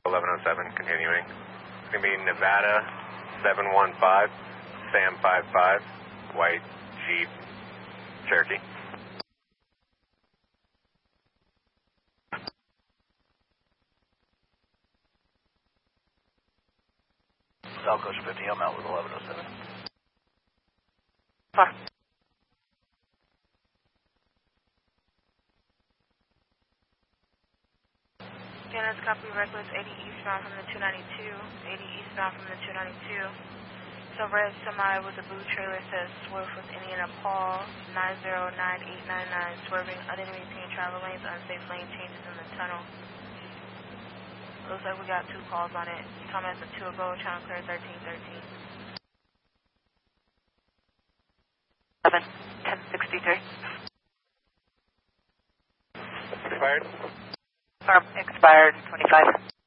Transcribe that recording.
1107, continuing. It's going to be Nevada 715, Sam 55, white Jeep Cherokee. South Coast 50, I'm out with 1107. Far. Dennis, copy reckless 80 eastbound from the 292, 80 eastbound from the 292. So red semi with a blue trailer says swerve with Indiana Paul, 909899, swerving unmaintained travel lanes, unsafe lane changes in the tunnel. Looks like we got 2 calls on it. Comments of 2 ago, channel clear 1313. 1063. Expired? Expired 25.